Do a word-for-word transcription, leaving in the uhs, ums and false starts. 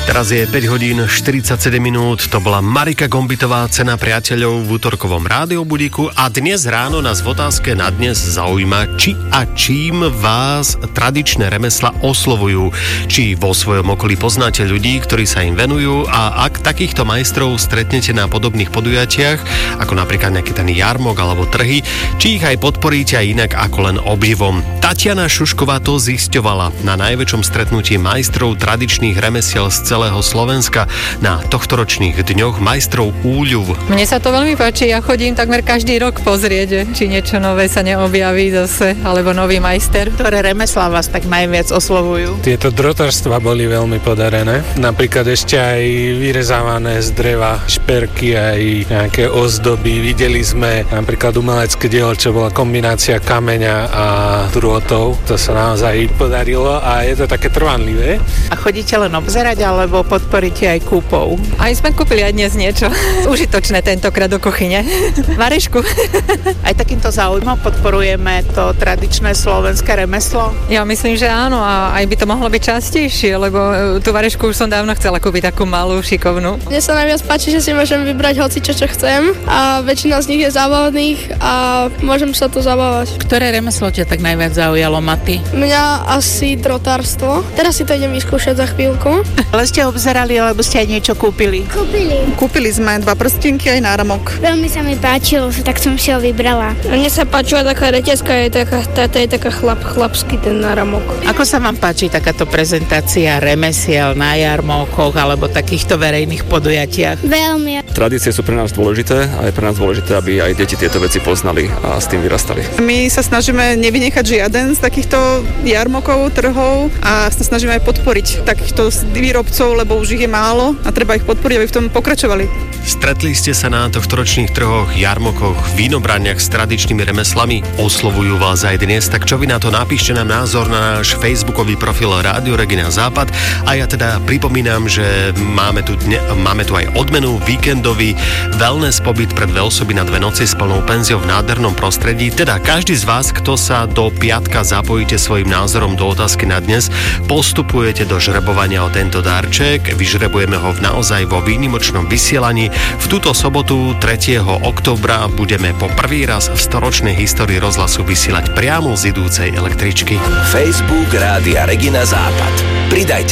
Teraz je päť hodín štyridsaťsedem minút, to bola Marika Gombitová, cena priateľov v útorkovom rádiobudíku a dnes ráno nás v otázke na dnes zaujíma, či a čím vás tradičné remesla oslovujú. Či vo svojom okolí poznáte ľudí, ktorí sa im venujú a ak takýchto majstrov stretnete na podobných podujatiach, ako napríklad nejaký ten jarmok alebo trhy, či ich aj podporíte aj inak ako len obdivom. Tatiana Šušková to zisťovala na najväčšom stretnutí majstrov tradičných remesiel z celého Slovenska na tohtoročných dňoch majstrov úľuv. Mne sa to veľmi páči, ja chodím takmer každý rok pozrieť, či niečo nové sa neobjaví zase, alebo nový majster. Ktoré remeslá vás tak najviac oslovujú? Tieto drotárstva boli veľmi podarené. Napríklad ešte aj vyrezávané z dreva šperky, aj nejaké ozdoby. Videli sme napríklad umelecké dielo, čo bola kombinácia kameňa a drôtov. To sa naozaj podarilo a je to také trvanlivé. A chodíte len obzerať, alebo podporíte aj kúpou? Aj sme kúpili aj dnes niečo užitočné tentokrát do kuchyne. Varešku. Aj takýmto záujmom podporujeme to tradičné slovenské remeslo? Ja myslím, že áno a aj by to mohlo byť častejšie, lebo tú varešku už som dávno chcela kúpiť takú malú, šikovnú. Mne sa najviac páči, že si môžem vybrať hoci čo, čo chcem a väčšina z nich je zábavných a môžem sa tu zabávať. Ktoré remeslo ťa tak najviac zaujalo, Maty? Mňa asi drotárstvo. Teraz si to idem vyskúšať za chvíľku. Ale ste obzerali, alebo ste aj niečo kúpili? Kúpili. Kúpili sme dva prstinky aj náramok. Veľmi sa mi páčilo, tak som si ho vybrala. Mne sa páčila taká reťazka, je taká, tá, tá je taká chlap, chlapský ten náramok. Ako sa vám páči takáto prezentácia remesiel na jarmokoch alebo takýchto verejných podujatiach? Veľmi. Tradície sú pre nás dôležité a je pre nás dôležité, aby aj deti tieto veci poznali a s tým vyrastali. My sa snažíme nevynechať žiaden z takýchto jarmokov, trhov a sa snažíme aj podporiť takýchto výrobcov, lebo už ich je málo a treba ich podporiť, aby v tom pokračovali. Stretli ste sa na tohtoročných trhoch, jarmokoch, vínobraniach s tradičnými remeslami? Oslovujú vás aj dnes? Tak čo vy na to? Napíšte nám názor na náš facebookový profil Rádio Regina Západ a ja teda pripomínam, že máme tu, dne, máme tu aj odmenu, víkendový wellness pobyt pre dve osoby na dve noci s plnou penziou v nádhernom prostredí. Teda každý z vás, kto sa do piatka zapojíte svojim názorom do otázky na dnes, postupujete do žrebovania o tento darček. Vyžrebujeme ho v naozaj vo výnimočnom vysielaní. V túto sobotu tretieho októbra budeme po prvý raz v storočnej histórii rozhlasu vysielať priamo z idúcej električky. Facebook Rádia Regina Západ. Pridajte